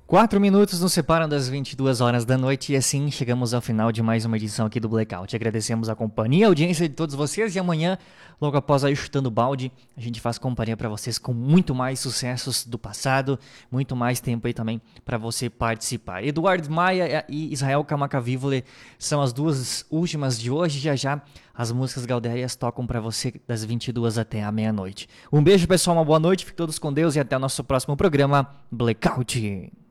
4 minutos nos separam das 22 horas da noite e assim chegamos ao final de mais uma edição aqui do Blackout. Agradecemos a companhia e a audiência de todos vocês e amanhã, logo após aí Chutando Balde, a gente faz companhia para vocês com muito mais sucessos do passado, muito mais tempo aí também para você participar. Eduardo Maia e Israel Kamakavívole são as duas últimas de hoje. Já as músicas gaudérias tocam para você das 22 até a meia-noite. Um beijo pessoal, uma boa noite, fiquem todos com Deus e até o nosso próximo programa Blackout.